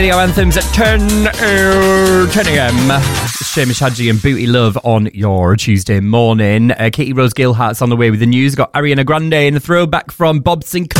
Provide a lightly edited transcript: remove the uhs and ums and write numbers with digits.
Radio anthems at 10 a.m. Seamus Hadji and Booty Love on your Tuesday morning. Katie Rose Gilhart's on the way with the news. Got Ariana Grande and a throwback from Bob Sinclair.